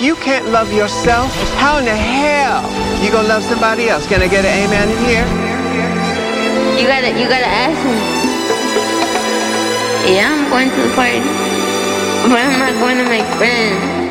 you can't love yourself, how in the hell you gonna love somebody else? Can I get an amen in here? You gotta ask him. Yeah, I'm going to the party, but I'm not going to make friends.